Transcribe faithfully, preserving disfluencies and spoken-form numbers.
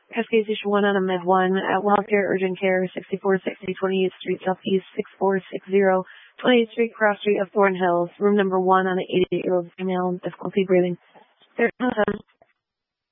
Cascade Station one on a Med one at WellCare Urgent Care, sixty-four sixty twenty-eighth Street Southeast, six four six zero twenty-eighth Street, Cross Street of Thorn Hills. Room number one on an eighty-eight-year-old female, difficulty breathing. There's no